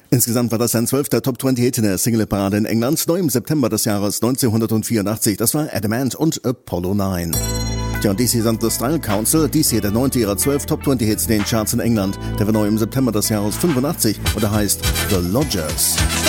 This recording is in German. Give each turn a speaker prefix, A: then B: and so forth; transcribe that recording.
A: Insgesamt war das sein 12. Top-20-Hit in der Single-Parade in England, neu im September des Jahres 1984. Das war Adamant und Apollo 9. Tja, und DC sind The Style Council, dies hier der 9. ihrer 12 Top-20-Hits in den Charts in England. Der war neu im September des Jahres 85 und er heißt The Lodgers.